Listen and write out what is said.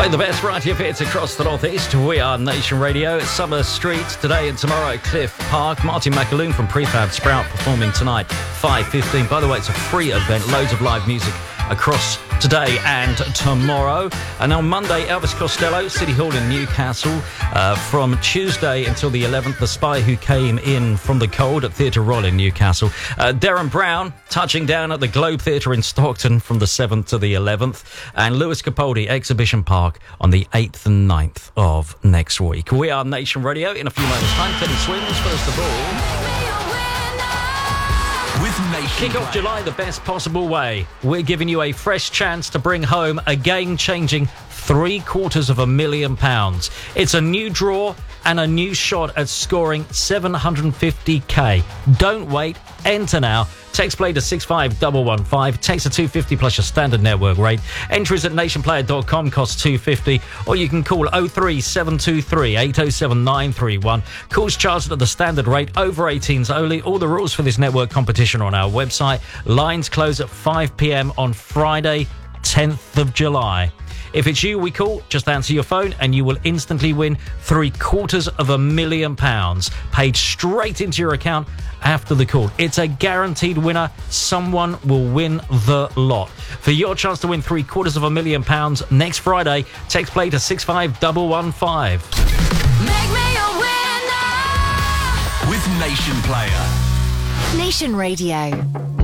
Play the best variety of hits across the Northeast. We are Nation Radio. It's Summer Street today and tomorrow. Cliff Park. Martin McAloon from Prefab Sprout performing tonight, 5:15. By the way, it's a free event. Loads of live music across today and tomorrow. And on Monday, Elvis Costello, City Hall in Newcastle. From Tuesday until the 11th, The Spy Who Came In From the Cold at Theatre Royal in Newcastle. Darren Brown touching down at the Globe Theatre in Stockton from the 7th to the 11th. And Lewis Capaldi, Exhibition Park on the 8th and 9th of next week. We are Nation Radio. In a few moments' time, Teddy Swims, first of all. Kick off July the best possible way. We're giving you a fresh chance to bring home a game-changing £750,000. It's a new draw and a new shot at scoring 750k. Don't wait. Enter now. Text play to 65115. Text to 250 plus your standard network rate. Entries at nationplayer.com cost $2.50, or you can call 03723 807 931. Calls charged at the standard rate. Over 18s only. All the rules for this network competition are on our website. Lines close at 5 p.m. on Friday, 10th of July. If it's you we call, just answer your phone and you will instantly win £750,000 paid straight into your account after the call. It's a guaranteed winner. Someone will win the lot. For your chance to win £750,000 next Friday, text play to 65115. Make me a winner with Nation Player. Nation Radio.